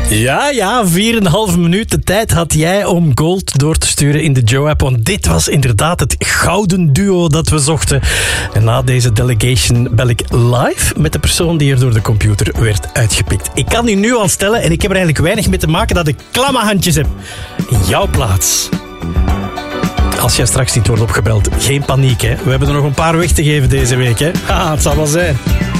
Ja, 4,5 minuten tijd had jij om gold door te sturen in de Joe-app. Want dit was inderdaad het gouden duo dat we zochten. En na deze delegation bel ik live met de persoon die er door de computer werd uitgepikt. Ik kan u nu al stellen, en ik heb er eigenlijk weinig mee te maken, dat ik klamme handjes heb. In jouw plaats. Als jij straks niet wordt opgebeld, geen paniek, hè. We hebben er nog een paar weg te geven deze week, hè. Het zal wel zijn.